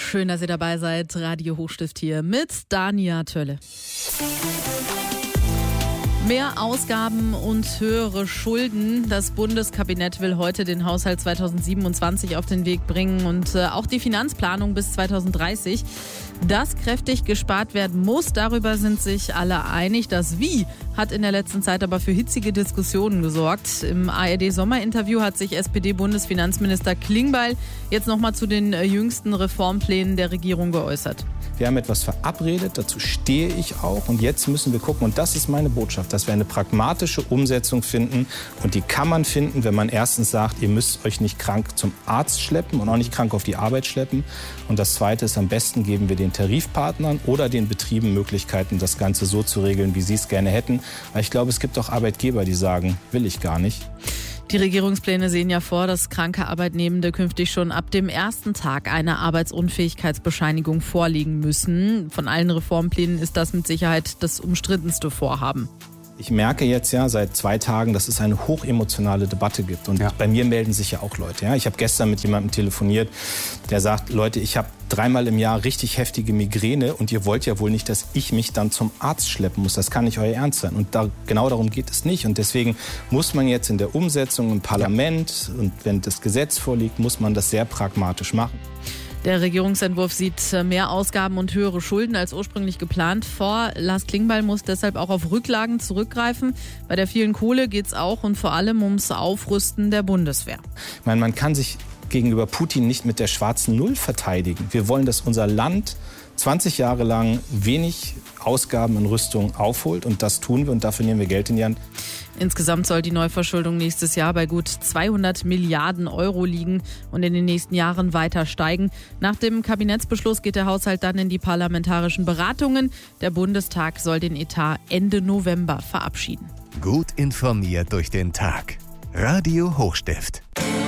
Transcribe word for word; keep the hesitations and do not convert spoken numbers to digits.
Schön, dass ihr dabei seid. Radio Hochstift hier mit Dania Tölle. Mehr Ausgaben und höhere Schulden. Das Bundeskabinett will heute den Haushalt zweitausendsiebenundzwanzig auf den Weg bringen und äh, auch die Finanzplanung bis zweitausenddreißig. Dass kräftig gespart werden muss, darüber sind sich alle einig. Das Wie hat in der letzten Zeit aber für hitzige Diskussionen gesorgt. Im A R D-Sommerinterview hat sich S P D-Bundesfinanzminister Klingbeil jetzt nochmal zu den äh, jüngsten Reformplänen der Regierung geäußert. Wir haben etwas verabredet, dazu stehe ich auch. Und jetzt müssen wir gucken, und das ist meine Botschaft, dass wir eine pragmatische Umsetzung finden. Und die kann man finden, wenn man erstens sagt, ihr müsst euch nicht krank zum Arzt schleppen und auch nicht krank auf die Arbeit schleppen. Und das Zweite ist, am besten geben wir den Tarifpartnern oder den Betrieben Möglichkeiten, das Ganze so zu regeln, wie sie es gerne hätten. Weil ich glaube, es gibt auch Arbeitgeber, die sagen, will ich gar nicht. Die Regierungspläne sehen ja vor, dass kranke Arbeitnehmende künftig schon ab dem ersten Tag eine Arbeitsunfähigkeitsbescheinigung vorlegen müssen. Von allen Reformplänen ist das mit Sicherheit das umstrittenste Vorhaben. Ich merke jetzt ja seit zwei Tagen, dass es eine hochemotionale Debatte gibt. Und ja. bei mir melden sich ja auch Leute. Ja. Ich habe gestern mit jemandem telefoniert, der sagt, Leute, ich habe dreimal im Jahr richtig heftige Migräne und ihr wollt ja wohl nicht, dass ich mich dann zum Arzt schleppen muss. Das kann nicht euer Ernst sein. Und da, genau darum geht es nicht. Und deswegen muss man jetzt in der Umsetzung im Parlament und wenn das Gesetz vorliegt, muss man das sehr pragmatisch machen. Der Regierungsentwurf sieht mehr Ausgaben und höhere Schulden als ursprünglich geplant vor. Lars Klingbeil muss deshalb auch auf Rücklagen zurückgreifen. Bei der vielen Kohle geht es auch und vor allem ums Aufrüsten der Bundeswehr. Ich meine, man kann sich gegenüber Putin nicht mit der schwarzen Null verteidigen. Wir wollen, dass unser Land zwanzig Jahre lang wenig Ausgaben in Rüstung aufholt und das tun wir und dafür nehmen wir Geld in die Hand. Insgesamt soll die Neuverschuldung nächstes Jahr bei gut zweihundert Milliarden Euro liegen und in den nächsten Jahren weiter steigen. Nach dem Kabinettsbeschluss geht der Haushalt dann in die parlamentarischen Beratungen. Der Bundestag soll den Etat Ende November verabschieden. Gut informiert durch den Tag. Radio Hochstift.